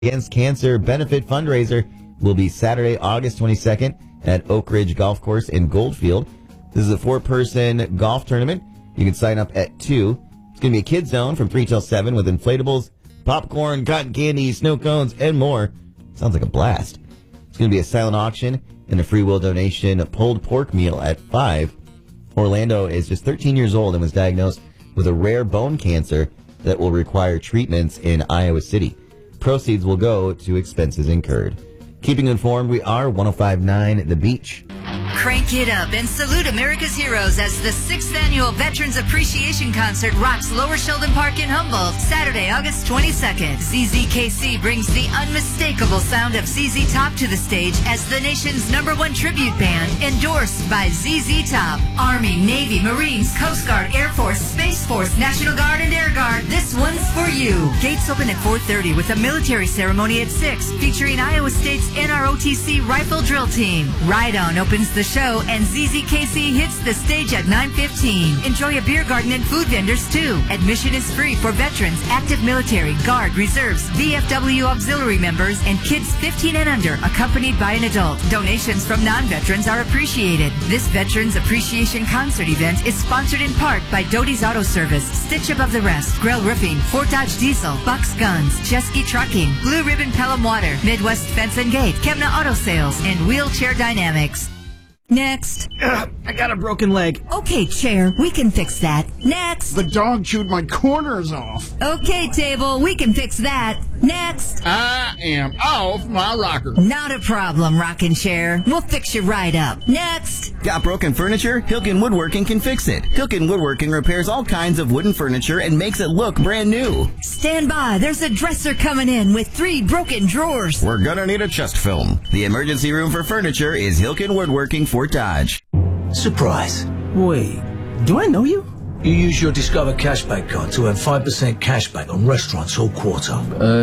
Against Cancer benefit fundraiser will be Saturday, August 22nd at Oak Ridge Golf Course in Goldfield. This is a 4-person golf tournament. You can sign up at 2. It's going to be a kids zone from 3 till 7 with inflatables, popcorn, cotton candy, snow cones, and more. Sounds like a blast. It's going to be a silent auction and a free will donation, a pulled pork meal at 5. Orlando is just 13 years old and was diagnosed with a rare bone cancer that will require treatments in Iowa City. Proceeds will go to expenses incurred. Keeping informed, we are 105.9 The Beach. Crank it up and salute America's heroes as the 6th annual Veterans Appreciation Concert rocks Lower Sheldon Park in Humboldt, Saturday, August 22nd. ZZKC brings the unmistakable sound of ZZ Top to the stage as the nation's #1 tribute band, endorsed by ZZ Top. Army, Navy, Marines, Coast Guard, Air Force, Space Force, National Guard, and Air Guard. This one's for you. Gates open at 4:30 with a military ceremony at 6, featuring Iowa State's NROTC Rifle Drill Team. Ride On opens the show, and ZZKC hits the stage at 9:15. Enjoy a beer garden and food vendors, too. Admission is free for veterans, active military, Guard, Reserves, VFW auxiliary members, and kids 15 and under, accompanied by an adult. Donations from non-veterans are appreciated. This Veterans Appreciation Concert event is sponsored in part by Doty's Auto Service, Stitch Above the Rest, Grell Roofing, Fort Dodge Diesel, Bucks Guns, Chesky Trucking, Blue Ribbon Pelham Water, Midwest Fence and Gate, Kemna Auto Sales, and Wheelchair Dynamics. Next. I got a broken leg. Okay, chair, we can fix that. Next. The dog chewed my corners off. Okay, table, we can fix that. Next. I am off my rocker. Not a problem, rocking chair. We'll fix you right up. Next. Got broken furniture? Hilken Woodworking can fix it. Hilken Woodworking repairs all kinds of wooden furniture and makes it look brand new. Stand by. There's a dresser coming in with 3 broken drawers. We're gonna need a chest film. The emergency room for furniture is Hilken Woodworking, Fort Dodge. Surprise. Wait, do I know you? You use your Discover Cashback card to earn 5% cashback on restaurants all quarter.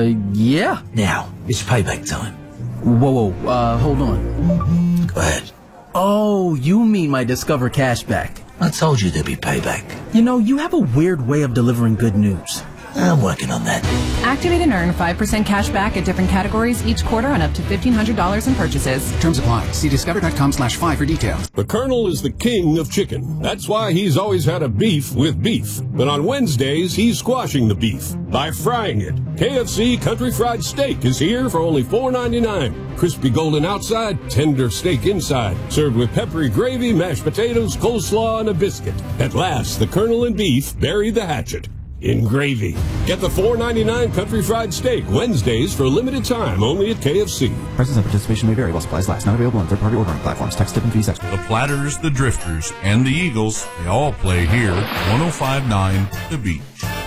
Yeah. Now, it's payback time. Whoa, hold on. Go ahead. Oh, you mean my Discover Cashback. I told you there'd be payback. You know, you have a weird way of delivering good news. I'm working on that. Activate and earn 5% cash back at different categories each quarter on up to $1,500 in purchases. Terms apply. See discover.com/5 for details. The Colonel is the king of chicken. That's why he's always had a beef with beef. But on Wednesdays, he's squashing the beef by frying it. KFC Country Fried Steak is here for only $4.99. Crispy golden outside, tender steak inside. Served with peppery gravy, mashed potatoes, coleslaw, and a biscuit. At last, the Colonel and beef bury the hatchet in gravy. Get the $4.99 Country Fried Steak Wednesdays for a limited time only at KFC. Prices and participation may vary while supplies last. Not available on third-party ordering platforms. Tax, tip, and fees extra. The Platters, the Drifters, and the Eagles, they all play here. 105.9 The Beach.